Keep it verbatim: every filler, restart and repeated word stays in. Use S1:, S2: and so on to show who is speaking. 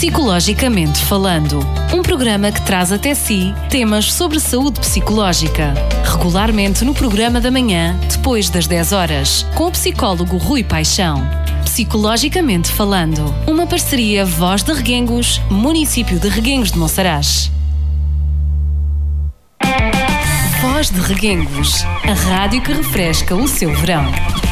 S1: Psicologicamente Falando, um programa que traz até si temas sobre saúde psicológica. Regularmente no programa da manhã, depois das dez horas, com o psicólogo Rui Paixão. Psicologicamente Falando, uma parceria Voz de Reguengos, município de Reguengos de Monsaraz. Voz de Reguengos, a rádio que refresca o seu verão.